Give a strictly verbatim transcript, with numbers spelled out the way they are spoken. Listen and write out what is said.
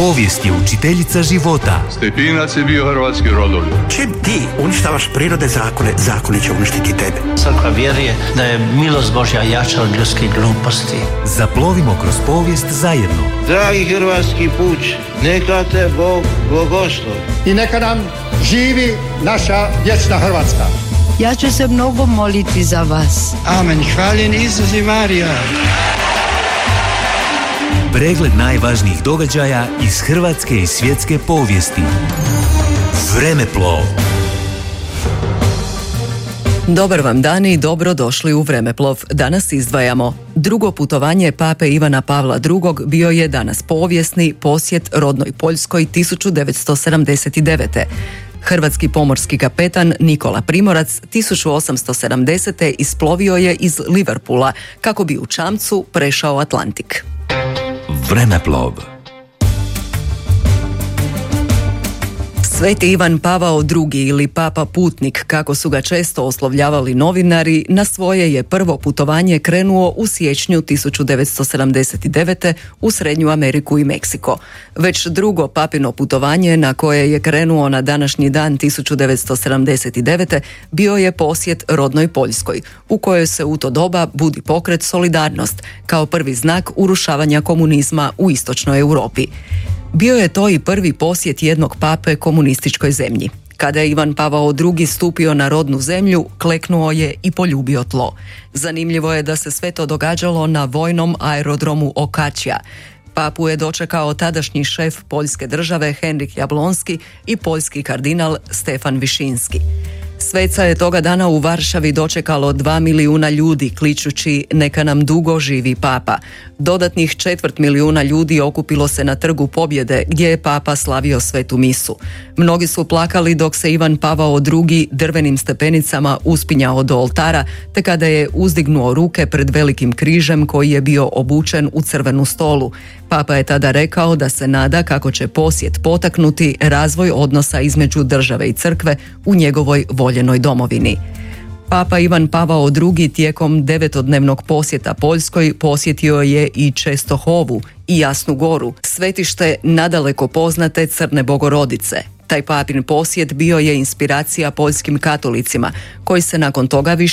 Povijest je učiteljica života. Stepinac je bio hrvatski rodoljub. Čim ti uništavaš prirode zakone, zakoni će uništiti tebe. Crkva vjeruje da je milost Božja jača od ljudskih gluposti. Zaplovimo kroz povijest zajedno. Dragi hrvatski puč, neka te Bog blagoslovi. I neka nam živi naša vječna Hrvatska. Ja ću se mnogo moliti za vas. Amen. Hvaljen Isus i Marija. Pregled najvažnijih događaja iz hrvatske i svjetske povijesti. Vremeplov. Dobar vam dan i dobro došli u Vremeplov. Danas izdvajamo. Drugo putovanje pape Ivana Pavla drugog bio je danas povijesni posjet rodnoj Poljskoj tisuću devetsto sedamdeset devete. Hrvatski pomorski kapetan Nikola Primorac tisuću osamsto sedamdesete isplovio je iz Liverpoola kako bi u čamcu prešao Atlantik. Vremeplov. Sveti Ivan Pavao drugi ili Papa Putnik, kako su ga često oslovljavali novinari, na svoje je prvo putovanje krenuo u siječnju tisuću devetsto sedamdeset devete u Srednju Ameriku i Meksiko. Već drugo papino putovanje na koje je krenuo na današnji dan tisuću devetsto sedamdeset devete bio je posjet rodnoj Poljskoj, u kojoj se u to doba budi pokret Solidarnost, kao prvi znak urušavanja komunizma u istočnoj Europi. Bio je to i prvi posjet jednog pape komunističkoj zemlji. Kada je Ivan Pavao drugi stupio na rodnu zemlju, kleknuo je i poljubio tlo. Zanimljivo je da se sve to događalo na vojnom aerodromu Okačija. Papu je dočekao tadašnji šef Poljske države Henryk Jablonski i poljski kardinal Stefan Višinski. Sveca je toga dana u Varšavi dočekalo dva milijuna ljudi, kličući neka nam dugo živi papa. Dodatnih četvrt milijuna ljudi okupilo se na Trgu Pobjede, gdje je papa slavio svetu misu. Mnogi su plakali dok se Ivan Pavao drugi drvenim stepenicama uspinjao do oltara, te kada je uzdignuo ruke pred velikim križem koji je bio obučen u crvenu stolu. Papa je tada rekao da se nada kako će posjet potaknuti razvoj odnosa između države i crkve u njegovoj voljenoj domovini. Papa Ivan Pavao drugi tijekom devetodnevnog posjeta Poljskoj posjetio je i Čestohovu i Jasnu Goru, svetište nadaleko poznate Crne Bogorodice. Taj papin posjet bio je inspiracija poljskim katolicima, koji se nakon toga više